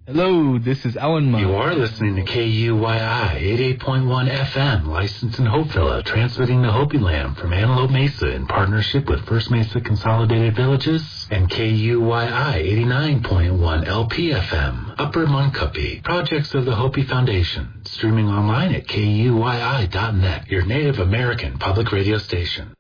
Hello, this is Alan Ma. You are listening to KUYI 88.1 FM, licensed in Hopevilla, transmitting to Hopi Land from Antelope Mesa in partnership with First Mesa Consolidated Villages and KUYI 89.1 LPFM, Upper Muncupi, projects of the Hopi Foundation, streaming online at KUYI.net, your Native American public radio station.